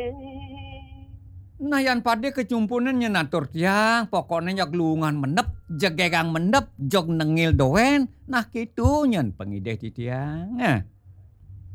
Nah yan pade kecumpunan nyenatur tiang, pokoknya nyok luungan menep, jegegang menep, jog nengil doen, nah gitu nyen pengideh di tiang.